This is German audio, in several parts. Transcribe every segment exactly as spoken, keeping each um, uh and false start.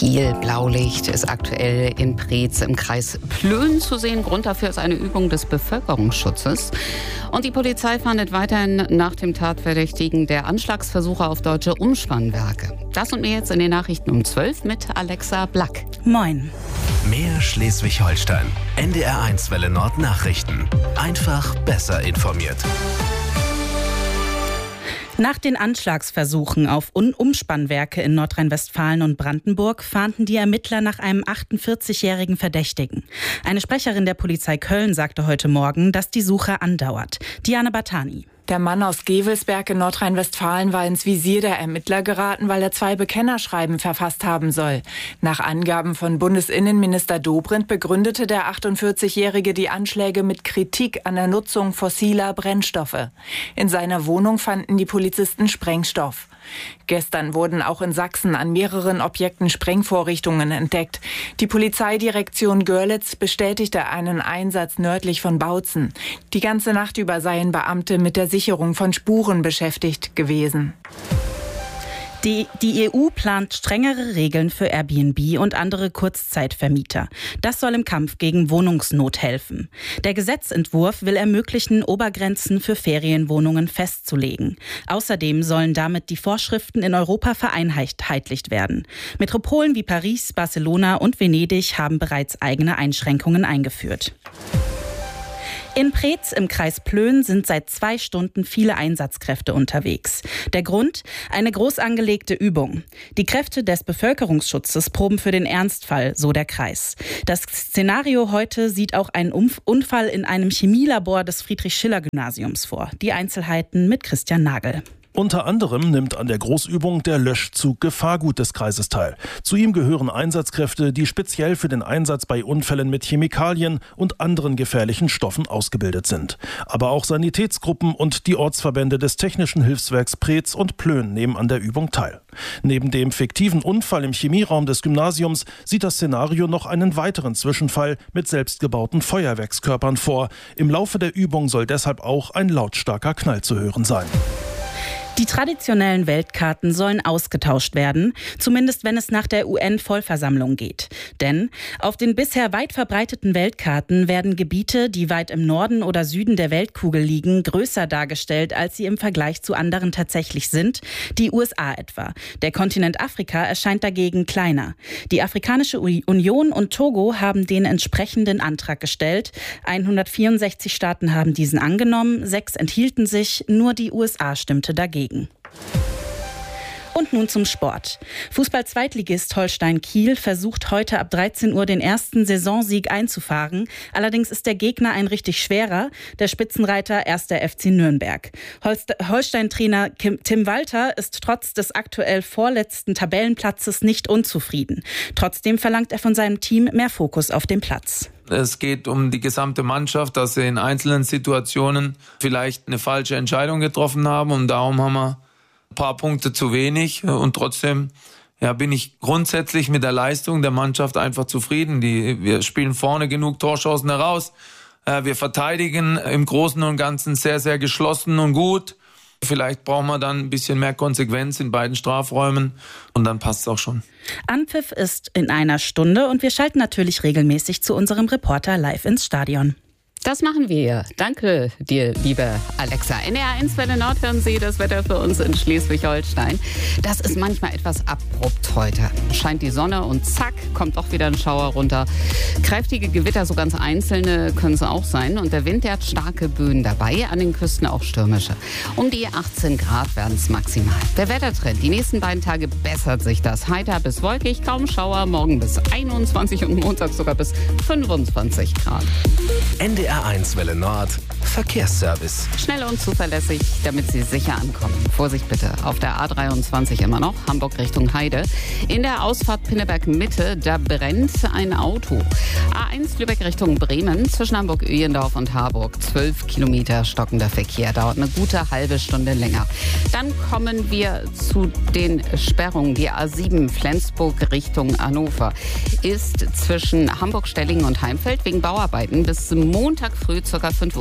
Viel Blaulicht ist aktuell in Preetz im Kreis Plön zu sehen. Grund dafür ist eine Übung des Bevölkerungsschutzes. Und die Polizei fahndet weiterhin nach dem Tatverdächtigen der Anschlagsversuche auf deutsche Umspannwerke. Das und mehr jetzt in den Nachrichten um zwölf mit Alexa Black. Moin. Mehr Schleswig-Holstein. N D R eins Welle Nord Nachrichten. Einfach besser informiert. Nach den Anschlagsversuchen auf Umspannwerke in Nordrhein-Westfalen und Brandenburg fahnden die Ermittler nach einem achtundvierzigjährigen Verdächtigen. Eine Sprecherin der Polizei Köln sagte heute Morgen, dass die Suche andauert. Diana Batani. Der Mann aus Gevelsberg in Nordrhein-Westfalen war ins Visier der Ermittler geraten, weil er zwei Bekennerschreiben verfasst haben soll. Nach Angaben von Bundesinnenminister Dobrindt begründete der achtundvierzigjährige die Anschläge mit Kritik an der Nutzung fossiler Brennstoffe. In seiner Wohnung fanden die Polizisten Sprengstoff. Gestern wurden auch in Sachsen an mehreren Objekten Sprengvorrichtungen entdeckt. Die Polizeidirektion Görlitz bestätigte einen Einsatz nördlich von Bautzen. Die ganze Nacht über seien Beamte mit der Sicherung von Spuren beschäftigt gewesen. Die, die E U plant strengere Regeln für Airbnb und andere Kurzzeitvermieter. Das soll im Kampf gegen Wohnungsnot helfen. Der Gesetzentwurf will ermöglichen, Obergrenzen für Ferienwohnungen festzulegen. Außerdem sollen damit die Vorschriften in Europa vereinheitlicht werden. Metropolen wie Paris, Barcelona und Venedig haben bereits eigene Einschränkungen eingeführt. In Preetz im Kreis Plön sind seit zwei Stunden viele Einsatzkräfte unterwegs. Der Grund? Eine groß angelegte Übung. Die Kräfte des Bevölkerungsschutzes proben für den Ernstfall, so der Kreis. Das Szenario heute sieht auch einen Unfall in einem Chemielabor des Friedrich-Schiller-Gymnasiums vor. Die Einzelheiten mit Christian Nagel. Unter anderem nimmt an der Großübung der Löschzug Gefahrgut des Kreises teil. Zu ihm gehören Einsatzkräfte, die speziell für den Einsatz bei Unfällen mit Chemikalien und anderen gefährlichen Stoffen ausgebildet sind. Aber auch Sanitätsgruppen und die Ortsverbände des Technischen Hilfswerks Preetz und Plön nehmen an der Übung teil. Neben dem fiktiven Unfall im Chemieraum des Gymnasiums sieht das Szenario noch einen weiteren Zwischenfall mit selbstgebauten Feuerwerkskörpern vor. Im Laufe der Übung soll deshalb auch ein lautstarker Knall zu hören sein. Die traditionellen Weltkarten sollen ausgetauscht werden, zumindest wenn es nach der U N-Vollversammlung geht. Denn auf den bisher weit verbreiteten Weltkarten werden Gebiete, die weit im Norden oder Süden der Weltkugel liegen, größer dargestellt, als sie im Vergleich zu anderen tatsächlich sind, die U S A etwa. Der Kontinent Afrika erscheint dagegen kleiner. Die Afrikanische Union und Togo haben den entsprechenden Antrag gestellt. hundertvierundsechzig Staaten haben diesen angenommen, sechs enthielten sich, nur die U S A stimmte dagegen. Und nun zum Sport. Fußball-Zweitligist Holstein Kiel versucht heute ab dreizehn Uhr den ersten Saisonsieg einzufahren. Allerdings ist der Gegner ein richtig schwerer, der Spitzenreiter erster F C Nürnberg. Holstein-Trainer Tim Walter ist trotz des aktuell vorletzten Tabellenplatzes nicht unzufrieden. Trotzdem verlangt er von seinem Team mehr Fokus auf den Platz. Es geht um die gesamte Mannschaft, dass sie in einzelnen Situationen vielleicht eine falsche Entscheidung getroffen haben und darum haben wir ein paar Punkte zu wenig und trotzdem ja, bin ich grundsätzlich mit der Leistung der Mannschaft einfach zufrieden. Die, wir spielen vorne genug Torschancen heraus, wir verteidigen im Großen und Ganzen sehr, sehr geschlossen und gut. Vielleicht brauchen wir dann ein bisschen mehr Konsequenz in beiden Strafräumen und dann passt es auch schon. Anpfiff ist in einer Stunde und wir schalten natürlich regelmäßig zu unserem Reporter live ins Stadion. Das machen wir. Danke dir, liebe Alexa. N D R eins Welle Nord hören Sie das Wetter für uns in Schleswig-Holstein. Das ist manchmal etwas abrupt heute. Scheint die Sonne und zack, kommt doch wieder ein Schauer runter. Kräftige Gewitter, so ganz einzelne können es auch sein. Und der Wind, der hat starke Böen dabei, an den Küsten auch stürmische. Um die achtzehn Grad werden es maximal. Der Wettertrend, die nächsten beiden Tage bessert sich das. Heiter bis wolkig, kaum Schauer, morgen bis einundzwanzig und Montag sogar bis fünfundzwanzig Grad. N D R eins Welle Nord Verkehrsservice. Schnell und zuverlässig, damit Sie sicher ankommen. Vorsicht bitte, auf der A dreiundzwanzig immer noch, Hamburg Richtung Heide. In der Ausfahrt Pinneberg Mitte, da brennt ein Auto. A eins Lübeck Richtung Bremen, zwischen Hamburg-Öhlendorf und Harburg. zwölf Kilometer stockender Verkehr, dauert eine gute halbe Stunde länger. Dann kommen wir zu den Sperrungen. Die A sieben Flensburg Richtung Hannover ist zwischen Hamburg-Stellingen und Heimfeld wegen Bauarbeiten bis Montag früh ca. fünf Uhr gesperrt.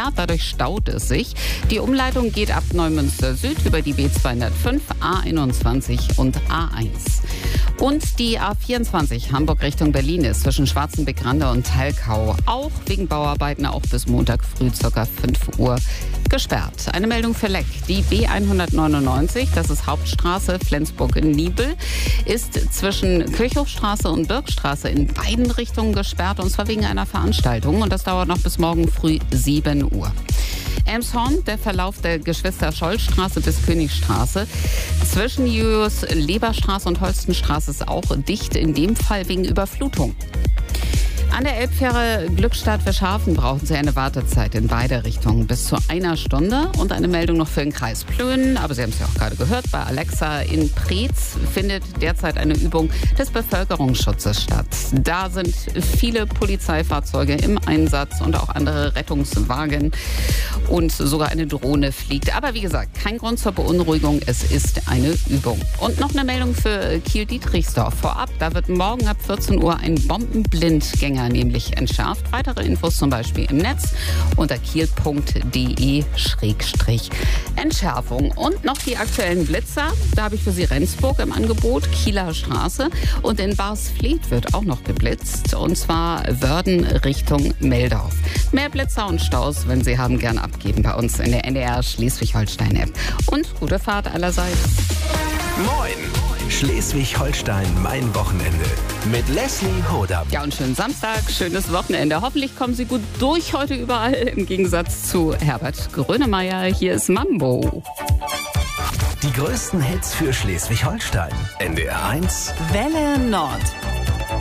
gesperrt, dadurch staut es sich. Die Umleitung geht ab Neumünster Süd über die B zweihundertfünf, A einundzwanzig und A eins. Und die A vierundzwanzig Hamburg Richtung Berlin ist zwischen Schwarzenbeck-Rande und Talkau auch wegen Bauarbeiten auch bis Montag früh ca. fünf Uhr gesperrt. Eine Meldung für Leck. Die B hundertneunundneunzig, das ist Hauptstraße Flensburg-Niebel, ist zwischen Kirchhofstraße und Birkstraße in beiden Richtungen gesperrt, und zwar wegen einer Veranstaltung, und das dauert noch bis morgen früh sieben Uhr. Elmshorn, der Verlauf der Geschwister-Scholl-Straße bis Königstraße. Zwischen Julius-Leber-Straße und Holstenstraße ist auch dicht, in dem Fall wegen Überflutung. An der Elbfähre Glückstadt-Verschafen brauchen Sie eine Wartezeit in beide Richtungen bis zu einer Stunde. Und eine Meldung noch für den Kreis Plön, aber Sie haben es ja auch gerade gehört, bei Alexa in Preetz findet derzeit eine Übung des Bevölkerungsschutzes statt. Da sind viele Polizeifahrzeuge im Einsatz und auch andere Rettungswagen, und sogar eine Drohne fliegt. Aber wie gesagt, kein Grund zur Beunruhigung, es ist eine Übung. Und noch eine Meldung für Kiel-Dietrichsdorf vorab. Da wird morgen ab vierzehn Uhr ein Bombenblindgänger nämlich entschärft. Weitere Infos zum Beispiel im Netz unter kiel punkt de Schrägstrich Entschärfung. Und noch die aktuellen Blitzer. Da habe ich für Sie Rendsburg im Angebot, Kieler Straße. Und in Barsfleet wird auch noch geblitzt. Und zwar Wörden Richtung Meldorf. Mehr Blitzer und Staus, wenn Sie haben, gern abgeben bei uns in der N D R Schleswig-Holstein-App. Und gute Fahrt allerseits. Moin! Schleswig-Holstein, mein Wochenende. Mit Leslie Hodam. Ja, und schönen Samstag, schönes Wochenende. Hoffentlich kommen Sie gut durch heute überall, im Gegensatz zu Herbert Grönemeyer. Hier ist Mambo. Die größten Hits für Schleswig-Holstein. N D R eins. Welle Nord.